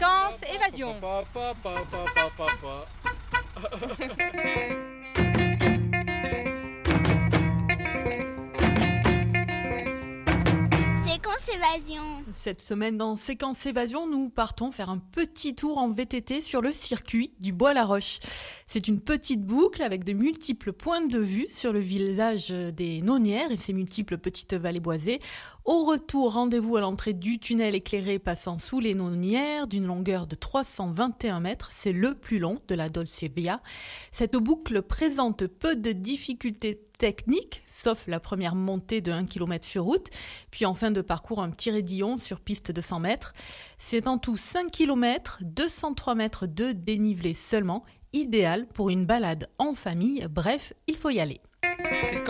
Séquence évasion. Séquence évasion. Cette semaine, dans Séquence Évasion, nous partons faire un petit tour en VTT sur le circuit du Bois-la-Roche. C'est une petite boucle avec de multiples points de vue sur le village des Nonières et ses multiples petites vallées boisées. Au retour, rendez-vous à l'entrée du tunnel éclairé passant sous les Nonières d'une longueur de 321 mètres. C'est le plus long de la Dolce Via. Cette boucle présente peu de difficultés technique, sauf la première montée de 1 km sur route, puis en fin de parcours un petit raidillon sur piste de 100 mètres. C'est en tout 5 km, 203 mètres de dénivelé seulement, idéal pour une balade en famille, bref, il faut y aller.